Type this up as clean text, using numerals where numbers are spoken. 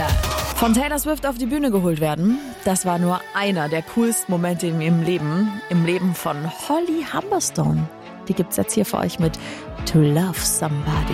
Alter. Von Taylor Swift auf die Bühne geholt werden, das war nur einer der coolsten Momente in ihrem Leben. Im Leben von Holly Humberstone. Die gibt's jetzt hier für euch mit To Love Somebody.